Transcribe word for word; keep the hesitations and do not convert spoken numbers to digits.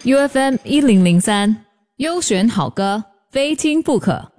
U F M 一零零三，优选好歌，非听不可。